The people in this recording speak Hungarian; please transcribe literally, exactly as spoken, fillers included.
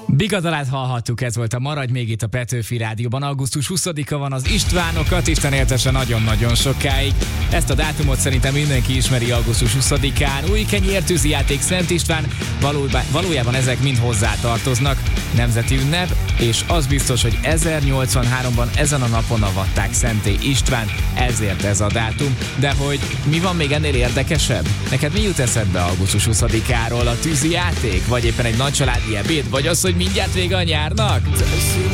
Bigadalát hallhattuk, ez volt a Maradj még itt a Petőfi Rádióban. augusztus huszadika van, az Istvánokat, Isten éltesse nagyon-nagyon sokáig. Ezt a dátumot szerintem mindenki ismeri augusztus huszadikán. Új kenyér, tűzijáték, Szent István, valójában, valójában ezek mind hozzá tartoznak. Nemzeti ünnep, és az biztos, hogy ezernyolcvanháromban ezen a napon avatták Szenté István, ezért ez a dátum. De hogy mi van még ennél érdekesebb? Neked mi jut eszedbe augusztus huszadikáról? A tűzijáték? Vagy éppen egy nagycsaládi ebéd? Vagy az, hogy mindjárt vége a nyárnak?